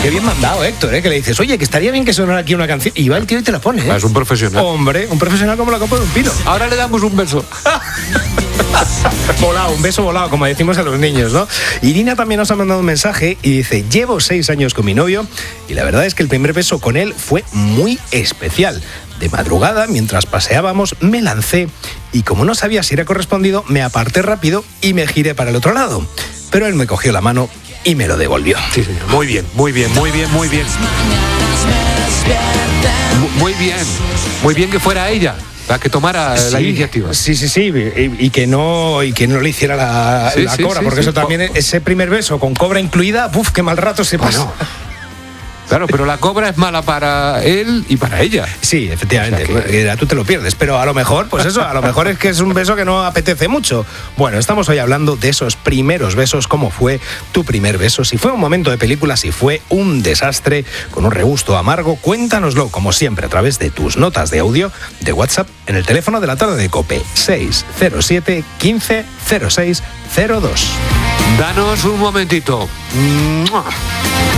Qué bien mandado, Héctor, que le dices, oye, que estaría bien que sonara aquí una canción. Y va el tío y te la pone, Es un profesional. Hombre, un profesional como la copa de un pino. Ahora le damos un beso. Volado, un beso volado, como decimos a los niños, ¿no? Irina también nos ha mandado un mensaje y dice, llevo 6 años con mi novio y la verdad es que el primer beso con él fue muy especial. De madrugada, mientras paseábamos, me lancé y como no sabía si era correspondido, me aparté rápido y me giré para el otro lado. Pero él me cogió la mano y me lo devolvió. Sí, señor. Muy bien. Muy bien. Muy bien que fuera ella la que tomara la iniciativa. Sí. Y que no le hiciera la cobra, porque eso también, ese primer beso con cobra incluida, qué mal rato se pasó. Bueno, claro, pero la cobra es mala para él y para ella. Sí, efectivamente, o sea tú te lo pierdes, pero a lo mejor, pues eso, a lo mejor es que es un beso que no apetece mucho. Bueno, estamos hoy hablando de esos primeros besos, cómo fue tu primer beso, si fue un momento de película, si fue un desastre, con un regusto amargo, cuéntanoslo, como siempre, a través de tus notas de audio de WhatsApp en el teléfono de la tarde de COPE, 607 15 06 02. Danos un momentito.